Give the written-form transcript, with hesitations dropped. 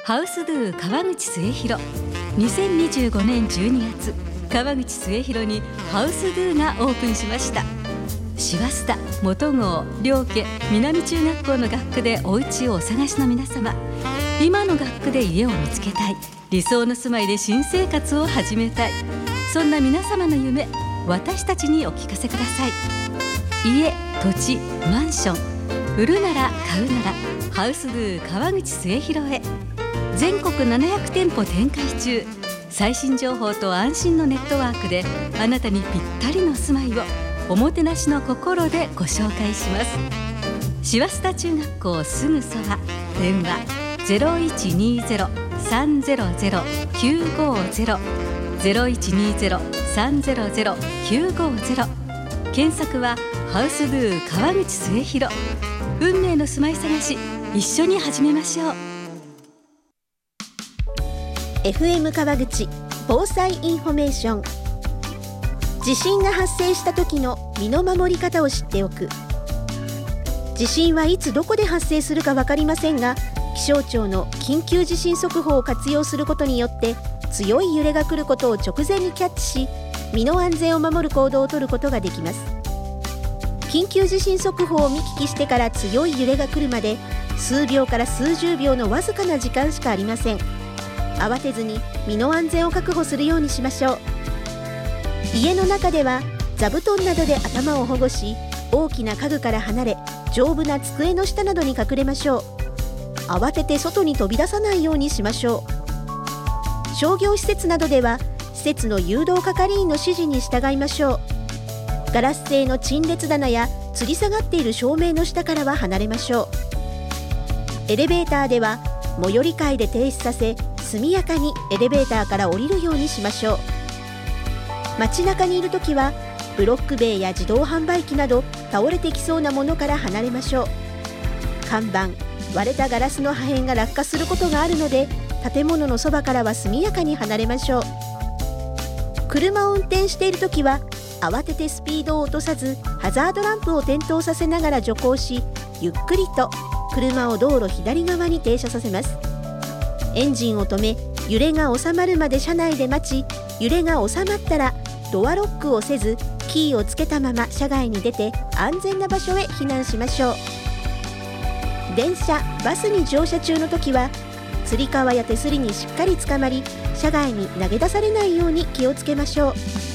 ハウスドゥ川口末広。2025年12月、川口末広にハウスドゥがオープンしました。師走田、元郷、両家、南中学校の学区でお家をお探しの皆様、今の学区で家を見つけたい、理想の住まいで新生活を始めたい、そんな皆様の夢、私たちにお聞かせください。家、土地、マンション、売るなら買うならハウスドゥ川口末広へ。全国700店舗展開中。最新情報と安心のネットワークであなたにぴったりの住まいをおもてなしの心でご紹介します。師走田中学校すぐそば。電話 0120-300-950 0120-300-950。検索はハウスドゥ川口末広。運命の住まい探し、一緒に始めましょう。 FM 川口防災インフォメーション。地震が発生した時の身の守り方を知っておく。地震はいつどこで発生するか分かりませんが、気象庁の緊急地震速報を活用することによって強い揺れが来ることを直前にキャッチし、身の安全を守る行動をとることができます。緊急地震速報を見聞きしてから強い揺れが来るまで数秒から数十秒のわずかな時間しかありません。慌てずに身の安全を確保するようにしましょう。家の中では座布団などで頭を保護し、大きな家具から離れ丈夫な机の下などに隠れましょう。慌てて外に飛び出さないようにしましょう。商業施設などでは施設の誘導係員の指示に従いましょう。ガラス製の陳列棚や吊り下がっている照明の下からは離れましょう。エレベーターでは最寄り階で停止させ、速やかにエレベーターから降りるようにしましょう。街中にいるときはブロック塀や自動販売機など倒れてきそうなものから離れましょう。看板、割れたガラスの破片が落下することがあるので、建物のそばからは速やかに離れましょう。車を運転しているときは慌ててスピードを落とさず、ハザードランプを点灯させながら徐行し、ゆっくりと車を道路左側に停車させます。エンジンを止め、揺れが収まるまで車内で待ち、揺れが収まったらドアロックをせず、キーをつけたまま車外に出て安全な場所へ避難しましょう。電車、バスに乗車中の時はつり革や手すりにしっかりつかまり、車外に投げ出されないように気をつけましょう。